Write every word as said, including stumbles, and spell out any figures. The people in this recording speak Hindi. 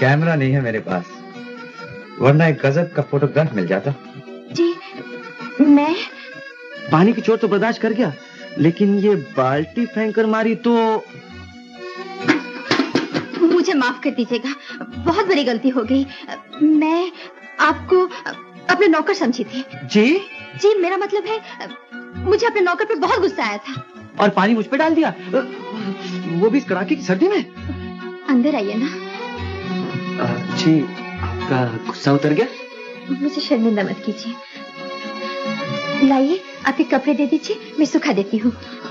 कैमरा नहीं है मेरे पास, वरना एक गजब का फोटोग्राफ मिल जाता। जी मैं पानी की चोट तो बर्दाश्त कर गया, लेकिन ये बाल्टी फेंक कर मारी तो। मुझे माफ कर दीजिएगा, बहुत बड़ी गलती हो गई। मैं आपको अपने नौकर समझी थी। जी जी मेरा मतलब है, मुझे अपने नौकर पे बहुत गुस्सा आया था। और पानी मुझ पे डाल दिया, वो भी इस कड़ाके की सर्दी में। अंदर आइए ना। जी आपका गुस्सा उतर गया? मुझे शर्मिंदा मत कीजिए। लाइए आपके कपड़े दे दीजिए, मैं सुखा देती हूँ।